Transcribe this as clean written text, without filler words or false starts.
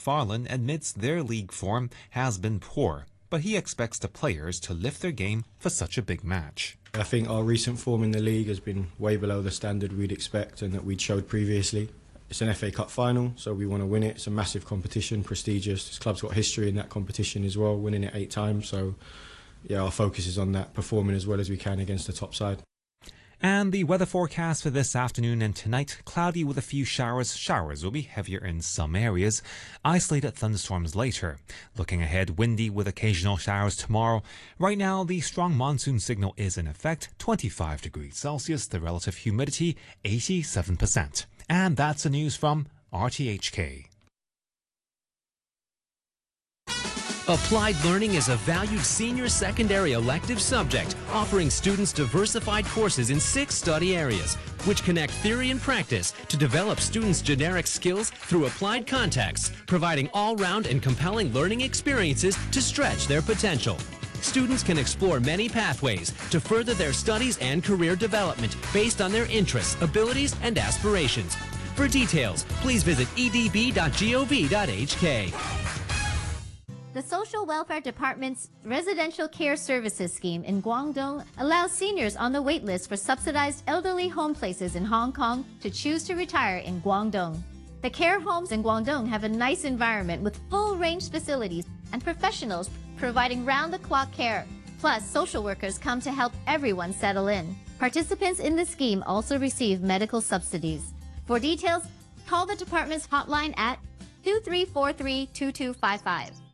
McFarlane admits their league form has been poor, but he expects the players to lift their game for such a big match. I think our recent form in the league has been way below the standard we'd expect and that we'd showed previously. It's an FA Cup final, so we want to win it. It's a massive competition, prestigious. This club's got history in that competition as well, winning it 8 times. So, yeah, our focus is on that, performing as well as we can against the top side. And the weather forecast for this afternoon and tonight, cloudy with a few showers. Showers will be heavier in some areas. Isolated thunderstorms later. Looking ahead, windy with occasional showers tomorrow. Right now, the strong monsoon signal is in effect. 25 degrees Celsius, the relative humidity 87%. And that's the news from RTHK. Applied Learning is a valued senior secondary elective subject, offering students diversified courses in 6 study areas, which connect theory and practice to develop students' generic skills through applied contexts, providing all-round and compelling learning experiences to stretch their potential. Students can explore many pathways to further their studies and career development based on their interests, abilities, and aspirations. For details, please visit edb.gov.hk. The Social Welfare Department's Residential Care Services Scheme in Guangdong allows seniors on the waitlist for subsidized elderly home places in Hong Kong to choose to retire in Guangdong. The care homes in Guangdong have a nice environment with full-range facilities and professionals providing round-the-clock care. Plus, social workers come to help everyone settle in. Participants in the scheme also receive medical subsidies. For details, call the department's hotline at 2343-2255.